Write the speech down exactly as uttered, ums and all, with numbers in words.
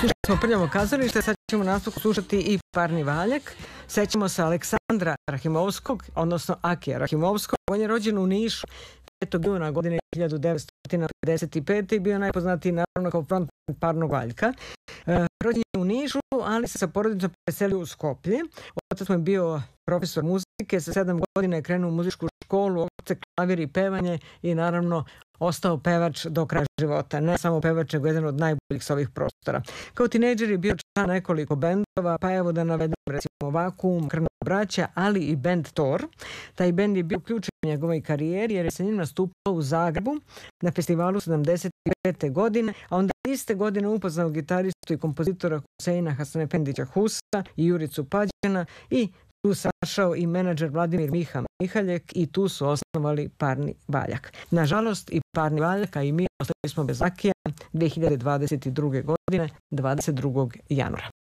Slušali smo Prljavo kazalište, sad ćemo nastavku slušati i Parni valjak. Sećamo se Aleksandra Rahimovskog, odnosno Akija Rahimovskog. On je rođen u Nišu petog juna godine hiljadu devetsto pedeset pete i bio najpoznatiji naravno kao frontman Parnog valjka. E, rođen je u Nišu, ali se sa porodicom preselio u Skoplje. Otac mu je bio profesor muzike, sa sedam godina je krenuo u muzičku školu, otac klavir i pevanje i naravno ostao pevač do kraja života. Ne samo pevač, nego jedan od najboljih sa ovih prostora. Kao tinejdžer je bio član nekoliko bendova, pa evo da navedem recimo Vakuum, Krvna braća, ali i bend Thor. Taj bend je bio ključan u njegovoj karijeri jer je sa njim nastupao u Zagrebu na festivalu sedamdeset pete godine, a onda iste godine upoznao gitaristu i kompozitora Huseina Hasanefendića Husa i Juricu Pađena i tu sašao i menadžer Vladimir Miha Mihaljek i tu su osnovali Parni valjak. Nažalost i Parni valjak, a i mi ostali smo bez Akija dve hiljade dvadeset druge godine, dvadeset drugog januara.